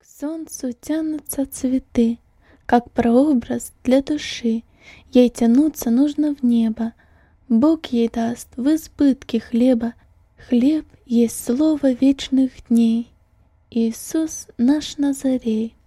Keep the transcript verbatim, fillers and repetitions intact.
Солнцу тянутся цветы, как прообраз для души. Ей тянуться нужно в небо, Бог ей даст в избытке хлеба. Хлеб есть слово вечных дней, Иисус наш Назарей.